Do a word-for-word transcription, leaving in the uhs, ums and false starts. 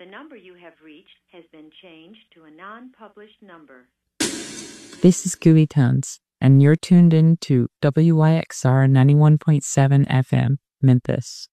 The number you have reached has been changed to a non-published number. This is Gooey Tones, and you're tuned in to W Y X R ninety-one point seven F M, Memphis.